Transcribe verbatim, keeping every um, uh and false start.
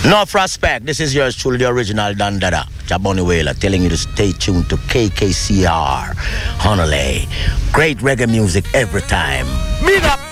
No prospect. This is yours truly, the original Dan Dada, Jaboni Whaler, telling you to stay tuned to K K C R, Honolulu. Great reggae music every time. Meet up.